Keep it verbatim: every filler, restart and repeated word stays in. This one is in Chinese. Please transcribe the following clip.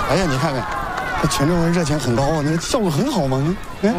哎呀，你看看，这群众热情很高啊，那个效果很好嘛。哎。